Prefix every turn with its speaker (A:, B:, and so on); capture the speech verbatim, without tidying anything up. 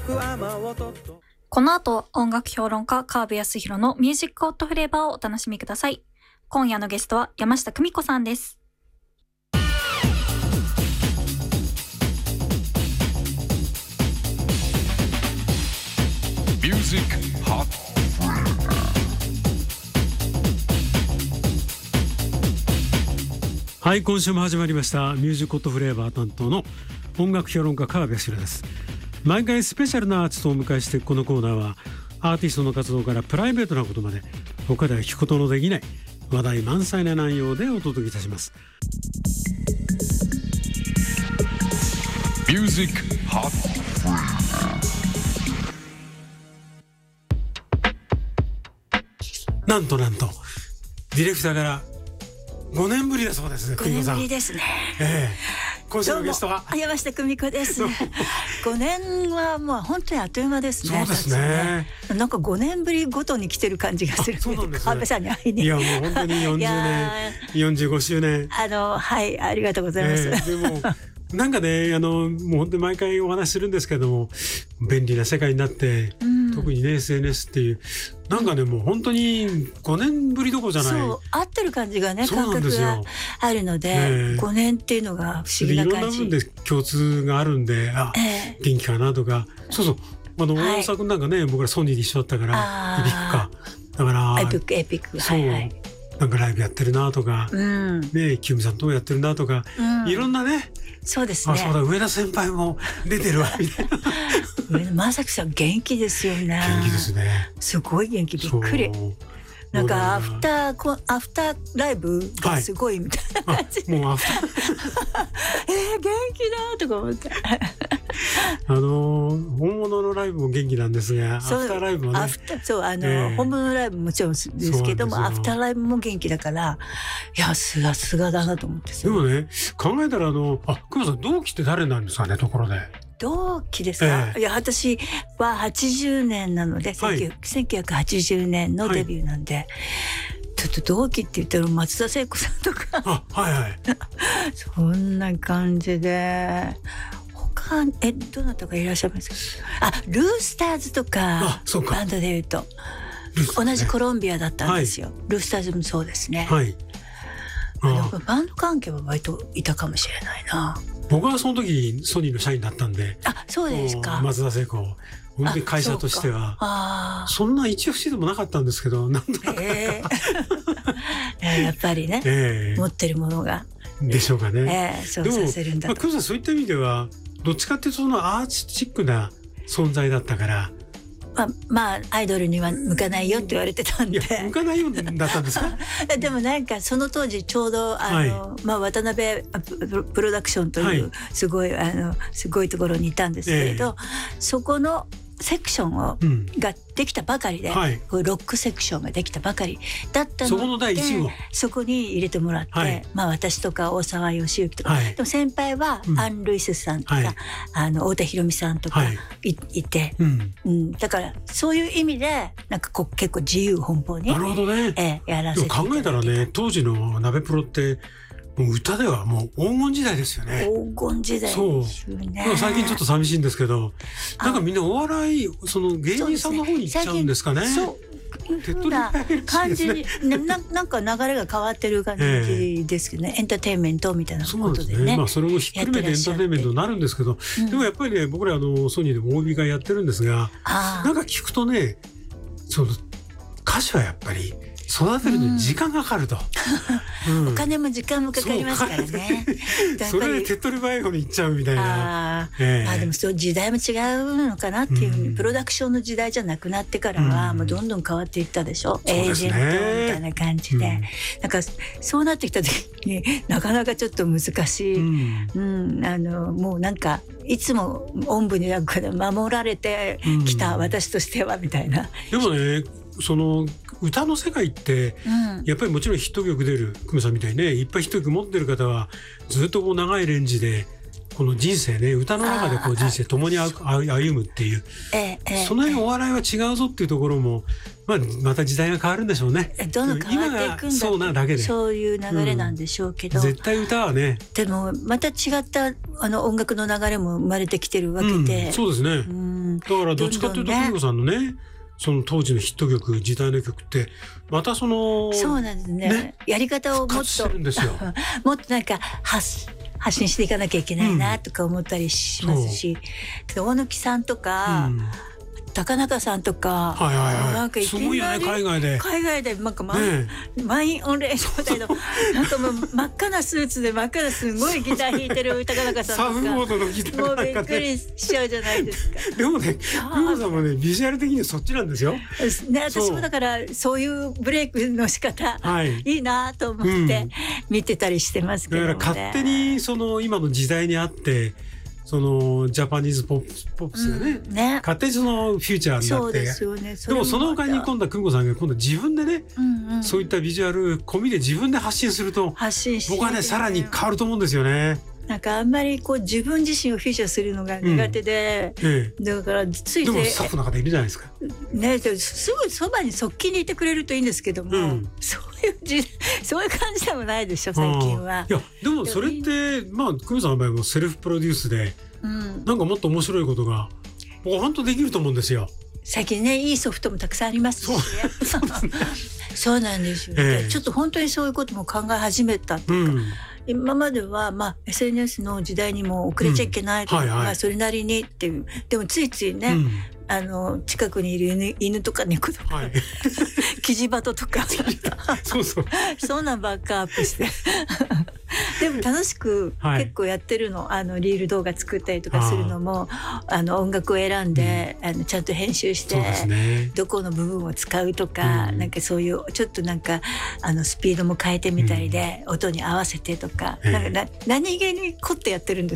A: この後、音楽評論家川辺康弘のミュージックホットフレーバーをお楽しみください。今夜のゲストは山下久美子さんです。
B: ミュージックホットフレーバー。
C: はい、今週も始まりましたミュージックホットフレーバー担当の音楽評論家川辺康弘です。毎回スペシャルなアーティストをお迎えして、このコーナーはアーティストの活動からプライベートなことまで他では聞くことのできない話題満載な内容でお届けいたします。
B: ミュージックホットフレーバ
C: ー。なんとなんとディレクターからごねんぶりだそうですね。
D: ごねんぶりですね。
C: ええ今週のゲストは
D: 山下久美子です。ごねんはもう本当にあっという間ですね。
C: そうですね。
D: なんかごねんぶりごとに来てる感じがする。
C: そうなんですね。
D: 川辺さんに会いに。
C: いやもう本当によんじゅうねんよんじゅうごしゅうねん。
D: あのはいありがとうございます。
C: えー、でもなんかねあのもう本当に毎回お話しするんですけども、便利な世界になって、うん、特にね エスエヌエス っていうなんかねもう本当にごねんぶりどころじゃない。
D: そう合ってる感じがね感覚があるので、えー、ごねんっていうのが不思議な感じ。
C: いろんな分で共通があるんで、あ、えー、元気かなとか、そうそうあの、はい、大沢君なんかね僕らソニーで一緒だったからエピックかだから
D: エピックエピック
C: そう、はいはい、なんかライブやってるなとか、うん、ね清美さんともやってるなとか、うん、いろんなね。
D: そうですね。
C: あ、そうだ上田先輩も出てるわみたいな。
D: 上田正樹さん元気ですよね。
C: 元気ですね。
D: すごい元気、びっくり。なんかアフターアフターライブがすごいみたいな感じ。
C: はい、もうアフター。
D: えー、元気だとか思って。
C: あのー、本物のライブも元気なんですが、アフターライブもね。
D: アフターそうあの、えー、本物のライブもちろんですけども、アフターライブも元気だから、いやすがすがだなと思って。
C: でもね考えたらあのあ久美さん同期って誰なんですかねところで。
D: 同期ですか、えー、いや私ははちじゅうねんなので、はい、せんきゅうひゃくはちじゅうねんのデビューなんで、はい、ちょっと同期って言ったら松田聖子さんとか
C: あ、はいはい、
D: そんな感じで他えどなたかいらっしゃいますか。あルースターズとかバンドでいうと、ね、同じコロンビアだったんですよ、はい、ルースターズもそうですね、はい、ああバンド関係は割といたかもしれないな。
C: 僕はその時ソニーの社員だったんで。
D: あ、そうですか。
C: 松田聖子本当に会社としては そ, あそんな一応不思議でもなかったんですけど、なんとなく、え
D: ー、やっぱりね、えー、持ってるものが
C: でしょうかね、
D: えー、そうさせるんだと。
C: でも、まあ、久美さんそういった意味ではどっちかっていうとそのアーティスチックな存在だったから、
D: まあ、まあアイドルには向かないよって言われてたんで。い
C: や向かないようだったんですか。
D: でもなんかその当時ちょうどあの、はい、まあ、渡辺プロダクションというすごい、はい、あのすごいところにいたんですけれど、えー、そこのセクションを、うん、ができたばかりで、はい、こうロックセクションができたばかりだったので、
C: そこの第一号
D: そこに入れてもらって、はい、まあ、私とか大沢良之とか、はい、でも先輩は、うん、アン・ルイスさんとか、はい、あの太田裕美さんとか い,、はい、いて、うんうん、だからそういう意味でなんかこう結構自由奔放に
C: なるほどね、
D: えー、やらせていただいて。
C: でも考えたらね当時の鍋プロってもう歌ではもう黄金時代ですよね。
D: 黄金時代ですよね。
C: そう最近ちょっと寂しいんですけど、なんかみんなお笑いその芸人さんの方に行っちゃうんですかね。
D: そういうふうな感じに、ね、な, なんか流れが変わってる感じですけどね、えー、エンターテインメントみたいなことでね。そうですね、
C: まあ、それもひっくるめてエンターテインメントになるんですけど、うん、でもやっぱりね僕らあのソニーでも オービー 会やってるんですが、なんか聞くとねその歌詞はやっぱり育てるのに時間がかかると、
D: うんうん、お金も時間もかかりますからね。
C: それで手っ取り早い方に行っちゃうみたいな。
D: あ、えー、あでもそう時代も違うのかなっていうふうに、うん、プロダクションの時代じゃなくなってからは、うん、もうどんどん変わっていったでしょ、うん、エージェントみたいな感じで、うん、なんかそうなってきた時になかなかちょっと難しい、うんうん、あのもうなんかいつもおんぶに抱っこで守られてきた私としてはみたいな、
C: うん、でもねその歌の世界って、うん、やっぱりもちろんヒット曲出る久米さんみたいにねいっぱいヒット曲持ってる方はずっとこう長いレンジでこの人生ね歌の中でこう人生共に歩むっていう、ええ、その辺お笑いは違うぞっていうところも、まあ、また時代が変わるんでしょうね。
D: どんどん変わっていくんだ
C: そうなだけで
D: そういう流れなんでしょうけど、
C: うん、絶対歌はね
D: でもまた違ったあの音楽の流れも生まれてきてるわけで、
C: うん、そうですね、
D: うん、
C: だからどっちかというと
D: どんどんね
C: 久美子さんのねその当時のヒット曲時代の曲ってまたその
D: そうなんですね。
C: ね
D: やり方をもっ
C: 復活して
D: と
C: るんですよ。
D: もっとなんか発発信していかなきゃいけないなとか思ったりしますし、大貫さんとか、
C: うん
D: 高中さんとか、
C: はいはいはい
D: なんかいき
C: すごいよね
D: なり
C: 海外で。
D: 海外でなんか満,、
C: ね
D: 満員御礼状態のなんかもう真っ赤なスーツで真っ赤なすごいギター弾いてる高中さ
C: サー
D: んとか
C: フボードのギターが
D: もうびっく
C: なんかね
D: りしちゃうじゃないですか。
C: でもね久美子さんもねビジュアル的にそっちなんですよ。
D: ね、私もだからそういうブレイクの仕方、
C: はい
D: いいなと思っ
C: うん
D: て見てたりしてますけどもね。
C: だから勝手にその今の時代にあってそのジャパニーズポップスポップスがね、
D: うんね
C: 勝手にそのフューチャーになって
D: そうですよね。
C: でもその他に今度は久美子さんが今度自分でね、
D: うんうん、
C: そういったビジュアル込みで自分で発信すると
D: 発信して
C: 僕はねさらに変わると思うんですよね。
D: なんかあんまりこう自分自身をフィーチャーするのが苦手で、
C: ええ、
D: だからつい
C: でも
D: て
C: スタッフの方いるじゃないですか。
D: ねすぐそばに側近にいてくれるといいんですけども、
C: うん
D: そういうじそういう感じでもないでしょ最近は。
C: いやでもそれってまあ久美さんの場合もセルフプロデュースで
D: うん、
C: なんかもっと面白いことが僕は本当できると思うんですよ。
D: 最近ねいいソフトもたくさんありますしね。そうなんですよ、
C: ええ
D: ちょっと本当にそういうことも考え始めたっていうか、
C: うん
D: 今までは、まあ、エスエヌエス の時代にも遅れちゃいけないとか、
C: うんはいはい
D: まあ、それなりにっていうでもついついね、
C: うん
D: あの近くにいる犬、犬とか猫とか、
C: はい、
D: キジバトとか
C: そうそう
D: そんなんばっかアップしてでも楽しく
C: はい
D: 結構やってるの、あのリール動画作ったりとかするのもあの音楽を選んで、あのちゃんと編集して、
C: そうですね。
D: どこの部分を使うとか、
C: うん
D: なんかそういうちょっとなんかあのスピードも変えてみたりで、音に合わせてとか、
C: ええ
D: なんかな何気に凝ってやってるんです